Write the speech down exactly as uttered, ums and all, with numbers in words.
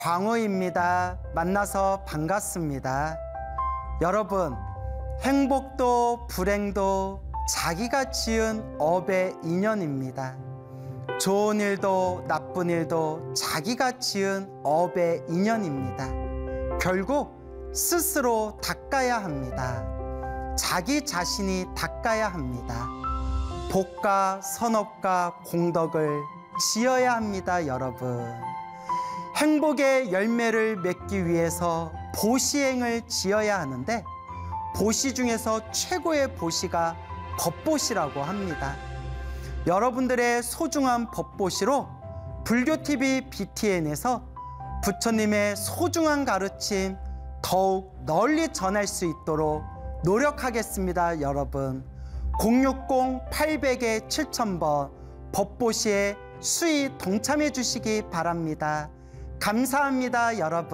광우입니다. 만나서 반갑습니다. 여러분, 행복도 불행도 자기가 지은 업의 인연입니다. 좋은 일도 나쁜 일도 자기가 지은 업의 인연입니다. 결국 스스로 닦아야 합니다. 자기 자신이 닦아야 합니다. 복과 선업과 공덕을 지어야 합니다, 여러분. 행복의 열매를 맺기 위해서 보시행을 지어야 하는데, 보시 중에서 최고의 보시가 법보시라고 합니다. 여러분들의 소중한 법보시로 불교티비 비티엔에서 부처님의 소중한 가르침 더욱 널리 전할 수 있도록 노력하겠습니다, 여러분. 공육공 팔백 칠천 번 법보시에 수의 동참해 주시기 바랍니다. 감사합니다, 여러분.